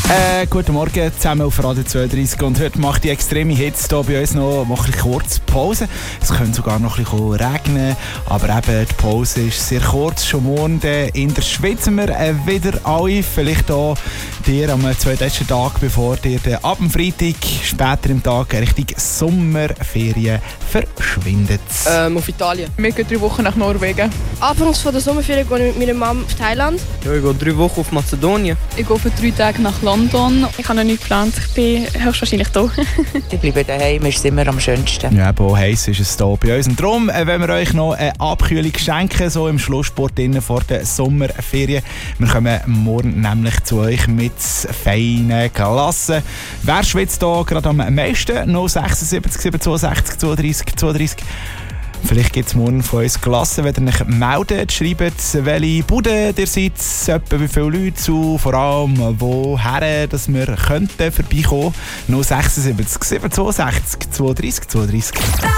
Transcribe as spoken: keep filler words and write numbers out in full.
Äh, guten Morgen zusammen auf Radio zweiunddreißig und heute macht die extreme Hitze hier bei uns noch, noch ein bisschen kurz Pause. Es könnte sogar noch ein bisschen regnen, aber eben die Pause ist sehr kurz. Schon morgen in der Schweiz sind wir äh, wieder alle, vielleicht auch dir am zweitletzten Tag, bevor dir ab dem Freitag später im Tag Richtung Sommerferien verschwindet. Ähm, auf Italien. Wir gehen drei Wochen nach Norwegen. Anfangs von der Sommerferien gehe ich mit meiner Mama auf Thailand. Ja, ich gehe drei Wochen auf Mazedonien. Ich gehe für drei Tage nach London. Ich habe noch nichts geplant. Ich bin höchstwahrscheinlich da. Ich bleibe daheim, ist immer am schönsten. Ja, aber heiß ist es hier bei uns. Und darum, äh, wenn wir euch noch eine Abkühlung schenken, so im Schlusssport innen vor den Sommerferien. Wir kommen morgen nämlich zu euch mit feinen Klassen. Wer schwitzt hier gerade am meisten? null sechs sieben sieben zwei sechs zweiunddreißig zweiunddreißig. Vielleicht gibt es morgen von uns Klassen, wenn ihr euch meldet, schreibt, welche Bude ihr seid, etwa wie viele Leute zu, vor allem woher dass wir könnten vorbeikommen. null sechs sieben sieben zwei sechs zweiunddreißig zweiunddreißig.